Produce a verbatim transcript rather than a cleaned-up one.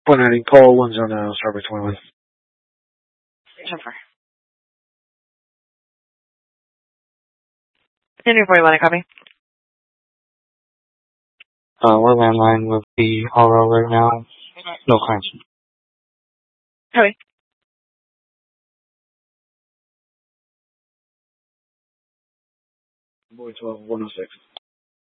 Point ninety, call one zero nine, Starboard twenty-one. Jennifer. Henry forty-one, I copy. Uh, we're landline with the Hollow right now. No clients. Copy. Boy twelve, one oh six.